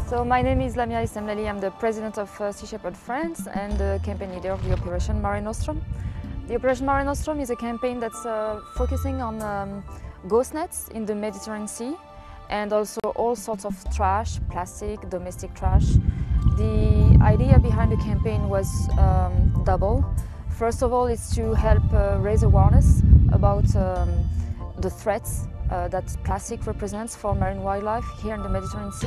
So my name is Lamia Issemlali. I'm the president of Sea Shepherd France and the campaign leader of the Operation Mare Nostrum. The Operation Mare Nostrum is a campaign that's focusing on ghost nets in the Mediterranean Sea and also all sorts of trash, plastic, domestic trash. The idea behind the campaign was double. First of all, it's to help raise awareness about the threats that plastic represents for marine wildlife here in the Mediterranean Sea.